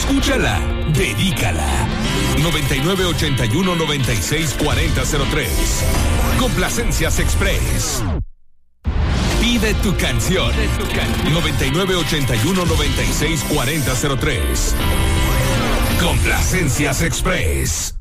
Escúchala, dedícala. 9981-964003. Complacencias Express. Pide tu canción. 9981-964003. Complacencias Express.